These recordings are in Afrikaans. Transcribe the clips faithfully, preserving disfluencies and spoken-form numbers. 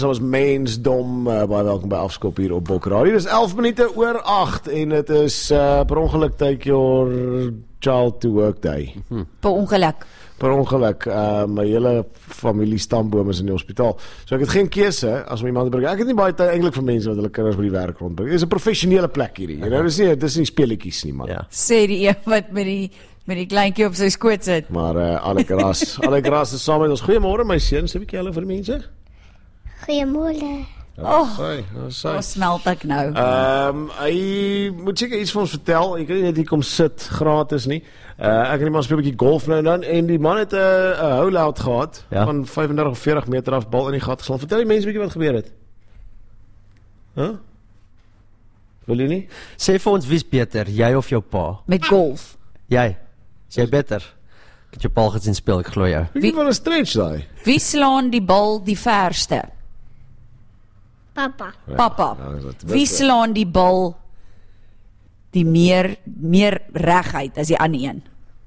Ons mensdom, uh, baie welkom by Afskop hier op Bok Radio. Dit is elf minute oor agt en het is uh, per ongeluk take your child to work day. Hm. Per ongeluk? Per ongeluk, uh, my hele familie stamboom is in die hospitaal. So ek het geen keuse as om iemand te bring. Ek het nie baie tyd eintlik vir mense wat hulle kinders by die werk rondbring. Dit is 'n professionele plek hierdie. You know, dis nie, dis nie speletjies nie, man. Ja. Sê die een wat met die met die kleintjie op sy skoot sit. Maar uh, Alec Ras, Alec Ras is saam met ons. Goeiemôre my seun, sê 'n bietjie hallo vir die mense. Goeiemôre. Oh, wat smelt ek nou? Ehm, um, hy moet seker iets vir ons vertel. Jy kan nie net hier kom sit gratis nie. Uh, ek en die man speel 'n bietjie golf nou en dan en die man het 'n uh, 'n hole-out gehad ja. van vyfendertig of veertig meter af, bal in die gat geslaan. Vertel die mense 'n bietjie wat gebeur het. Hæ? Huh? Wil jy nie? Sê vir ons wie's beter, jy of jou pa? Met golf. Jy. Is jy beter? Ek het jou pa gesien speel, ek glo jou. Wie van 'n stretch daai? Wie slaan die bal die verste? Papa. Papa. Wie slaan die bal die meer meer reguit as die ander een?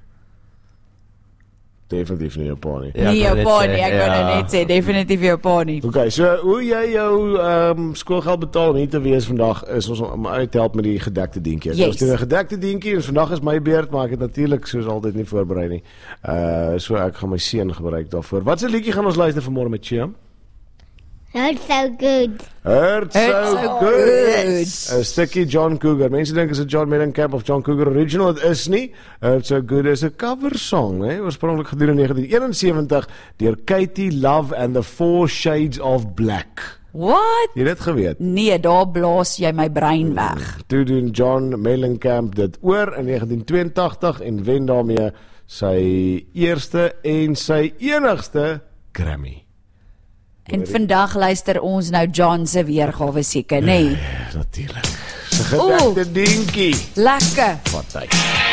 Definitief nie jou pa nie. Ja, nie jou pa nie, ek ja. wou nou net sê, definitief jou pa nie. Okay, so hoe jy jou um, skoolgeld betaal om hier te wees vandag is ons om uit te help met die gedekte dientjie. Yes. Ons doen 'n gedekte dientjie en vandag is my beurt, maar ek het natuurlik soos altyd nie voorberei nie. Uh so ek gaan my seun gebruik daarvoor. Wat se liedjie gaan ons luister vanmôre met Chiam? Hurt so good. Hurt so, Hurt so good. good. 'n Stukkie John Cougar. Mense dink is 'n John Mellencamp of John Cougar original. Dit is nie. Hurt so good is 'n cover song, hè, oorspronklik gedoen in negentien eenensewentig deur Katie Love and the Four Shades of Black. What? Jy het dit geweet? Nee, daar blaas jy my brein weg. Toe doen John Mellencamp dit oor in negentien tweeëntagtig en wen daarmee sy eerste en sy enigste Grammy. En vandag luister ons nou John se weergawe seker, nê? Nee. Natuurlik. Sy gedekte dingetjie. Lekker. Wat hy.